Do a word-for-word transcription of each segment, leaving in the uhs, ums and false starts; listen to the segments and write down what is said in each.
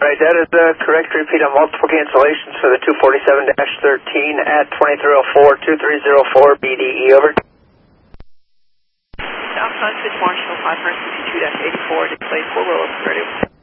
Right, that is the correct repeat on multiple cancellations for the two forty-seven dash thirteen at twenty-three oh four, two three oh four B D E, over. Southside Pitch Marshall five sixty-two dash eighty-four, display four Willows, ready.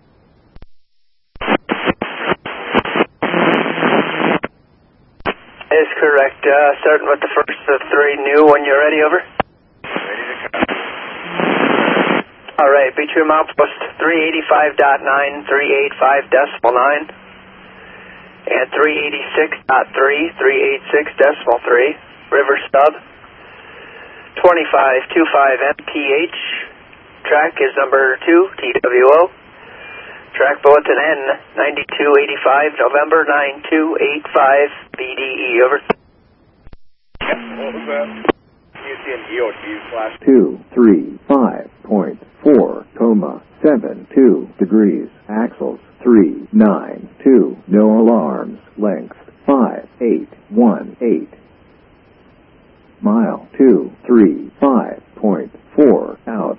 That is correct, uh, starting with the first of three new when you're ready, over. Ready to come. Alright, between milepost three eighty-five point nine, three eighty-five decimal nine, and three eighty-six point three, three eighty-six decimal three, river stub, twenty-five twenty-five M P H, track is number two, T W O, track bulletin N ninety-two eighty-five, November nine two eight five, B D E, over. What was that? U T M D O T slash two three five point four, comma, seven two degrees, axles, three nine two, no alarms, length, five eight one eight. Mile, two three five point four, out.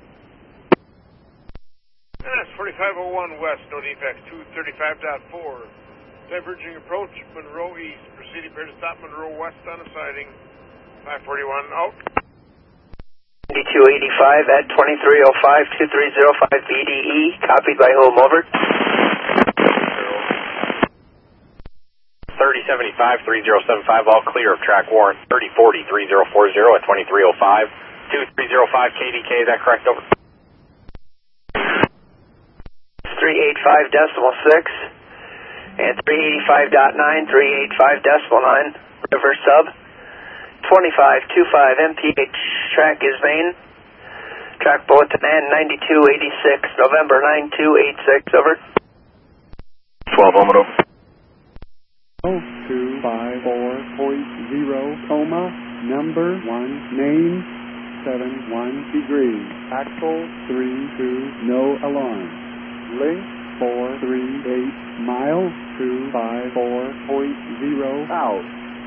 N S forty-five oh one west, no defects, two thirty-five point four. Diverging approach, Monroe east, proceeding pair to stop Monroe west on a siding, five forty-one, out. ninety-two eighty-five at twenty-three oh five, two three oh five B D E, copied by whom, over? thirty seventy-five, three oh seven five, all clear of track warrant, thirty forty, three oh four oh at twenty-three oh five, two three oh five K D K, is that correct, over? three eighty-five decimal six, and three eighty-five point nine, three eighty-five decimal nine, river sub, twenty-five twenty-five M P H, track is main, track bulletin N ninety-two eighty-six, November nine two eight six, over. twelve Ohm, over. two five four point zero, comma, number one, name, seven one degrees, axle, three two, no alarm, length, four three eight, mile, two five four point zero, out.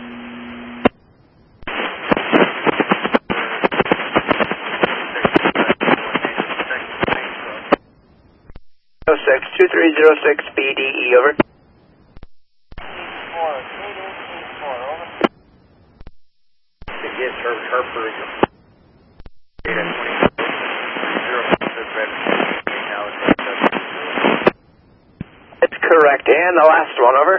oh six, two three oh six B D E, over. Yes, Herb Harper. That's correct, and the last one, over.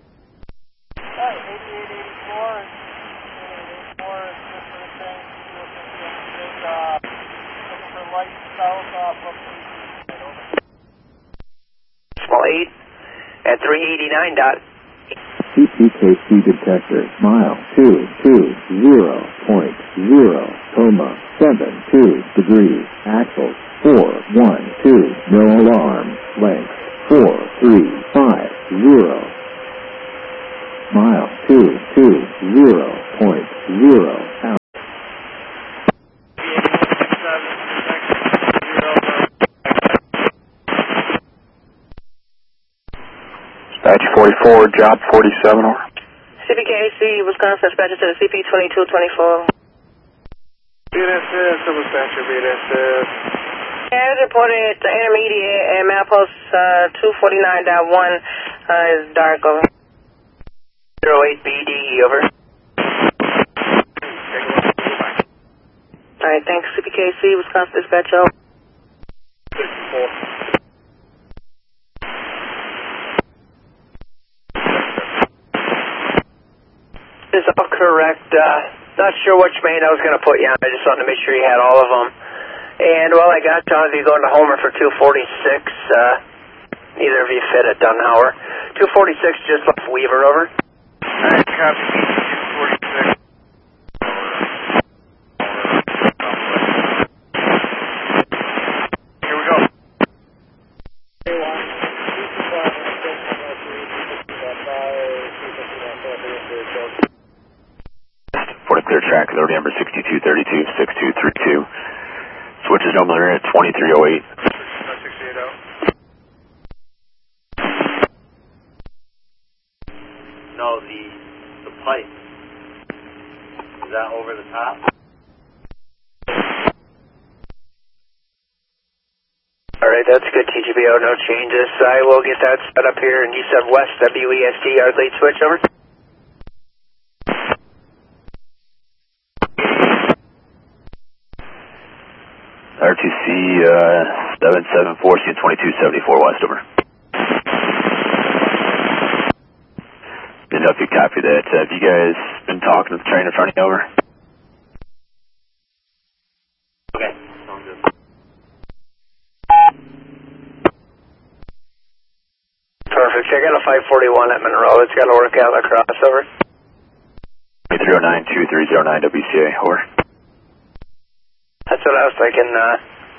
Small eight at three eighty-nine dot. C P K C detector, mile, two two zero point zero, comma, seven two degrees, axles, four one two, no alarm, length, four three five zero. Mile, two two zero point zero, out. Dispatch forty-four, job forty-seven, over. C P K C, Wisconsin, dispatcher to the C P twenty-two twenty-four. B N S S, dispatcher, B N S S. Yeah, it's reported the intermediate and milepost uh, two forty-nine point one uh, is dark, over. oh eight B D E, over. Alright, thanks, C P K C, Wisconsin, dispatcher. Is all correct. Uh, not sure which main I was going to put you on. I just wanted to make sure you had all of them. And while I got John, if you going to Homer for two forty-six, uh, neither of you fit at Dunhauer. two forty-six just left Weaver, over. Alright, copy. two forty-six. Here we go. For the clear track, load number sixty-two thirty-two, six two three two. Switches number at twenty-three oh eight. sixty-eight out. No, the the pipe. Is that over the top? Alright, that's good, T G B O, no changes. I will get that set up here, and you said West W E S T, yard lead switch, over. R two C, uh, seven seven four, C twenty-two seventy-four West, over. Didn't know if you copy that. Uh, have you guys been talking to the train in front of you, over? Okay, sounds good. Perfect. I got a five forty-one at Monroe. It's got to work out the crossover. three oh nine two three oh nine W C A, over. That's what I was thinking. Uh,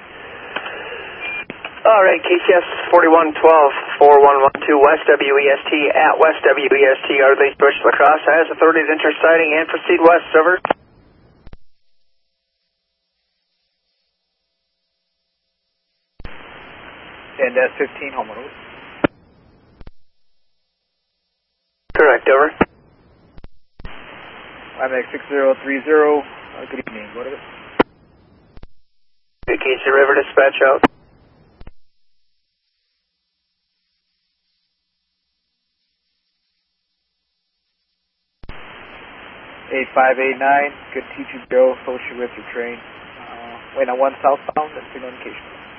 all right, K C S forty-one twelve, four one one two West W E S T at West W E S T, yard lead switch lacrosse has authorities enter sighting and proceed west, over. And S fifteen, home road. Correct, over. I'm at six zero three zero. Uh, good evening. Go to it. Casey River dispatch out. eight five eight nine. Good T G B O, associate with your train. Uh, wait on one southbound and signal indication.